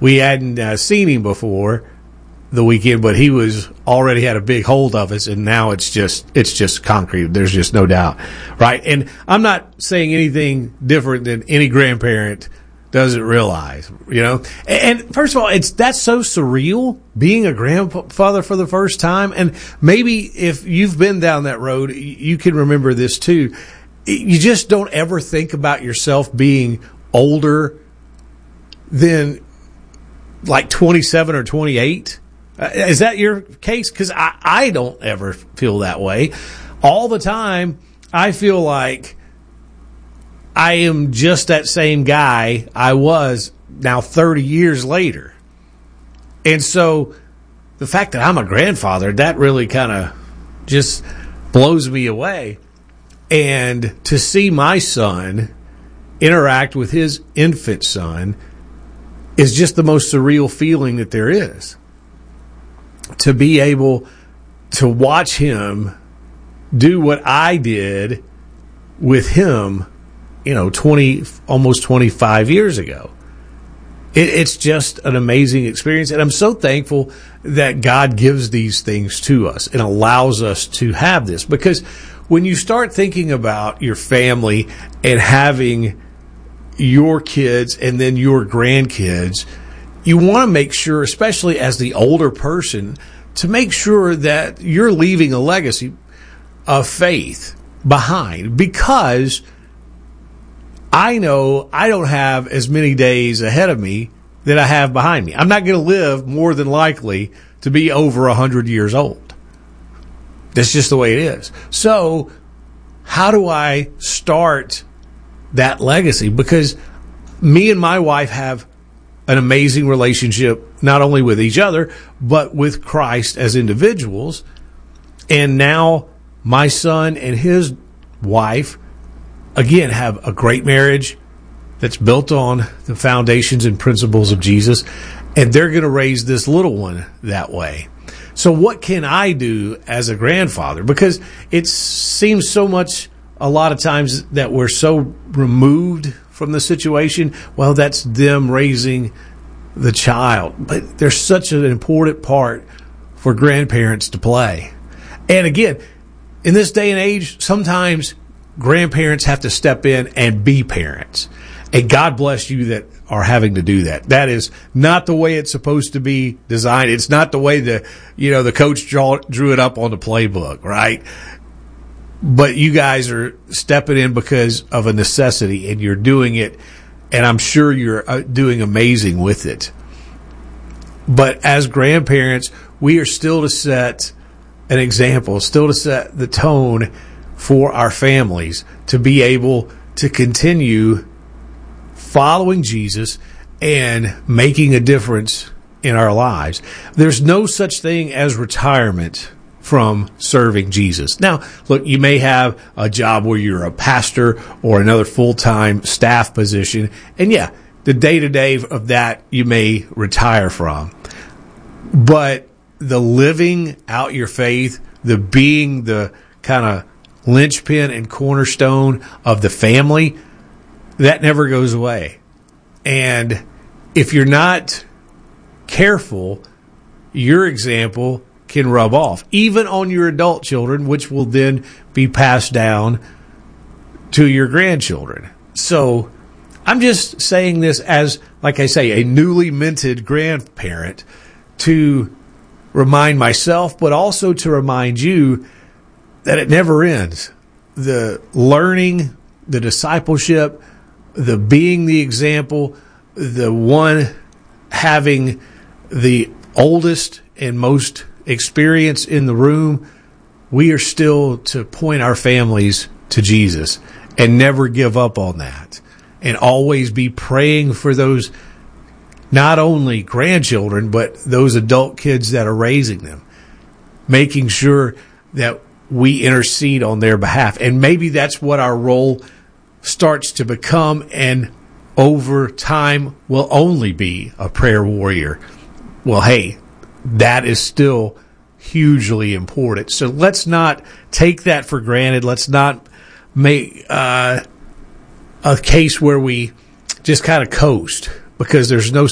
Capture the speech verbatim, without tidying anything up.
we hadn't uh, seen him before the weekend, but he was already had a big hold of us, and now it's just it's just concrete. There's just no doubt, right? And I'm not saying anything different than any grandparent doesn't realize, you know. And first of all, it's that's so surreal being a grandfather for the first time. And maybe if you've been down that road, you can remember this too. You just don't ever think about yourself being older than like twenty-seven or twenty-eight. Is that your case? Because I, I don't ever feel that way. All the time, I feel like I am just that same guy I was now thirty years later. And so the fact that I'm a grandfather, that really kind of just blows me away. And to see my son interact with his infant son is just the most surreal feeling that there is. To be able to watch him do what I did with him, you know, twenty, almost twenty-five years ago. It, it's just an amazing experience. And I'm so thankful that God gives these things to us and allows us to have this. Because when you start thinking about your family and having your kids and then your grandkids, you want to make sure, especially as the older person, to make sure that you're leaving a legacy of faith behind. Because I know I don't have as many days ahead of me that I have behind me. I'm not going to live more than likely to be over one hundred years old. That's just the way it is. So how do I start that legacy? Because me and my wife have an amazing relationship, not only with each other, but with Christ as individuals. And now my son and his wife, again, have a great marriage that's built on the foundations and principles of Jesus. And they're going to raise this little one that way. So what can I do as a grandfather? Because it seems so much, a lot of times, that we're so removed from the situation. Well, that's them raising the child. But there's such an important part for grandparents to play. And again, in this day and age, sometimes grandparents have to step in and be parents. And God bless you that are having to do that. That is not the way it's supposed to be designed. It's not the way the, you know, the coach draw, drew it up on the playbook, right? But you guys are stepping in because of a necessity, and you're doing it, and I'm sure you're doing amazing with it. But as grandparents, we are still to set an example, still to set the tone for our families to be able to continue following Jesus and making a difference in our lives. There's no such thing as retirement from serving Jesus. Now, look, you may have a job where you're a pastor or another full-time staff position, and yeah, the day-to-day of that you may retire from. But the living out your faith, the being the kind of linchpin and cornerstone of the family, that never goes away. And if you're not careful, your example can rub off, even on your adult children, which will then be passed down to your grandchildren. So I'm just saying this as, like I say, a newly minted grandparent to remind myself, but also to remind you that it never ends. The learning, the discipleship, the being the example, the one having the oldest and most experience in the room, we are still to point our families to Jesus and never give up on that, and always be praying for those not only grandchildren, but those adult kids that are raising them, making sure that we intercede on their behalf. And maybe that's what our role starts to become, and over time will only be a prayer warrior. Well, hey, that is still hugely important. So let's not take that for granted. Let's not make uh, a case where we just kind of coast, because there's no